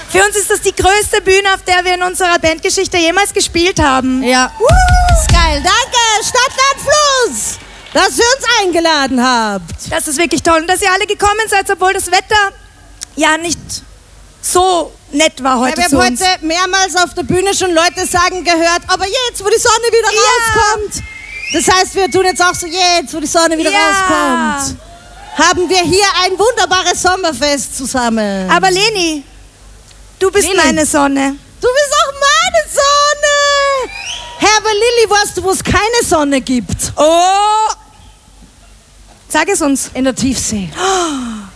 Für uns ist das die größte Bühne, auf der wir in unserer Bandgeschichte jemals gespielt haben. Ja. Ist geil. Danke, Stadt, Land, Fluss, dass ihr uns eingeladen habt. Das ist wirklich toll. Und dass ihr alle gekommen seid, obwohl das Wetter ja nicht so nett war heute Wir zu haben uns. heute mehrmals auf der Bühne schon Leute sagen gehört, aber jetzt, wo die Sonne wieder rauskommt, das heißt, wir tun jetzt auch so, jetzt, wo die Sonne wieder rauskommt, haben wir hier ein wunderbares Sommerfest zusammen. Aber Leni, du bist meine Sonne. Du bist auch meine Sonne! Herr, aber Lilly, weißt du, wo es keine Sonne gibt? Oh! Sag es uns. In der Tiefsee.